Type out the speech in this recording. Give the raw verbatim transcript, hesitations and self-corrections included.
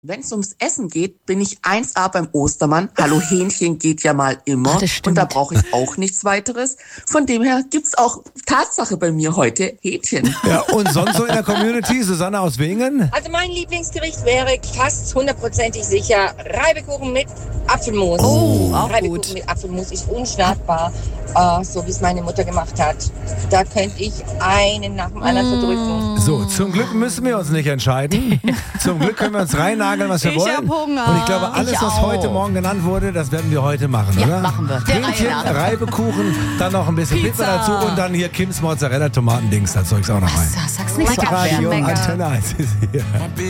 Wenn es ums Essen geht, bin ich eins A beim Ostermann. Hallo, Hähnchen geht ja mal immer. Ach, und da brauche ich auch nichts weiteres. Von dem her gibt's auch Tatsache bei mir heute Hähnchen. Ja, und sonst so in der Community, Susanne aus Wingen? Also mein Lieblingsgericht wäre fast hundertprozentig sicher Reibekuchen mit Apfelmus. Oh, auch Reibekuchen gut. mit Apfelmus ist unschlagbar, äh, so wie es meine Mutter gemacht hat. Da könnte ich einen nach dem anderen verdrücken. So, zum Glück müssen wir uns nicht entscheiden. Zum Glück können wir uns reinnageln, was wir Ich wollen. hab Hunger. Und ich glaube, alles, Ich was auch. heute Morgen genannt wurde, das werden wir heute machen, Ja, oder? machen wir. Der Hähnchen, Reihe nach. Reibekuchen, dann noch ein bisschen Pizza. Pizza. dazu und dann hier Kims Mozzarella Tomatendings, das Zeug's auch noch rein. Was, sag's nicht so Radio abwehren. Antenne eins ist hier.